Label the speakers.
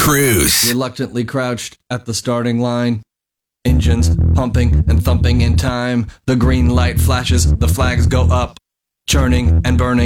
Speaker 1: Cruz.
Speaker 2: Reluctantly crouched at the starting line. Engines pumping and thumping in time. The green light flashes, the flags go up. Churning and burning.